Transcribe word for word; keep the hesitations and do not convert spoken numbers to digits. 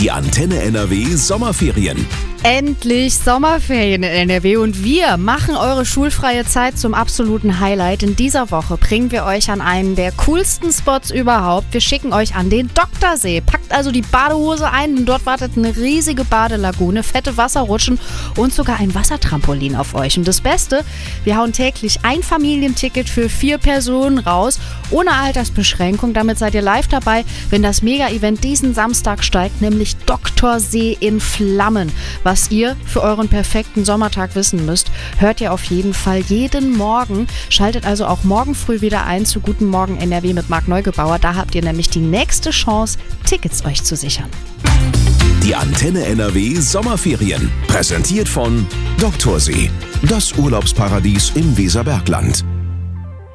Die Antenne N R W Sommerferien. Endlich Sommerferien in N R W und wir machen eure schulfreie Zeit zum absoluten Highlight. In dieser Woche bringen wir euch an einen der coolsten Spots überhaupt. Wir schicken euch an den Doktorsee. Packt also die Badehose ein, denn dort wartet eine riesige Badelagune, fette Wasserrutschen und sogar ein Wassertrampolin auf euch. Und das Beste, wir hauen täglich ein Familienticket für vier Personen raus, ohne Altersbeschränkung. Damit seid ihr live dabei, wenn das Mega-Event diesen Samstag steigt, nämlich Doktorsee in Flammen. Was ihr für euren perfekten Sommertag wissen müsst, hört ihr auf jeden Fall jeden Morgen. Schaltet also auch morgen früh wieder ein zu Guten Morgen N R W mit Marc Neugebauer. Da habt ihr nämlich die nächste Chance, Tickets euch zu sichern. Die Antenne N R W Sommerferien. Präsentiert von Doktorsee. Das Urlaubsparadies im Weserbergland.